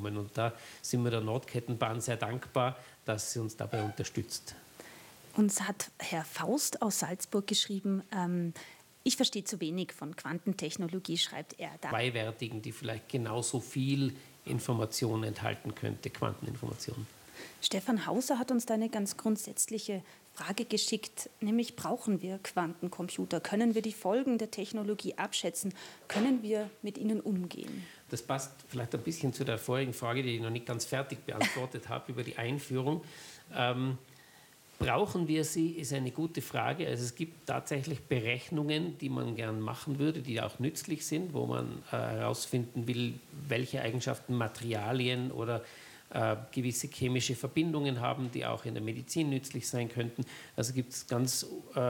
bekommen. Und da sind wir der Nordkettenbahn sehr dankbar, dass sie uns dabei unterstützt. Uns hat Herr Faust aus Salzburg geschrieben, ich verstehe zu wenig von Quantentechnologie, schreibt er da. Zweiwertigen, die vielleicht genauso viel Information enthalten könnte, Quanteninformation. Stefan Hauser hat uns da eine ganz grundsätzliche Frage geschickt, nämlich brauchen wir Quantencomputer? Können wir die Folgen der Technologie abschätzen? Können wir mit ihnen umgehen? Das passt vielleicht ein bisschen zu der vorigen Frage, die ich noch nicht ganz fertig beantwortet habe, über die Einführung. Brauchen wir sie, ist eine gute Frage. Also es gibt tatsächlich Berechnungen, die man gern machen würde, die auch nützlich sind, wo man herausfinden will, welche Eigenschaften Materialien oder gewisse chemische Verbindungen haben, die auch in der Medizin nützlich sein könnten. Also gibt es ganz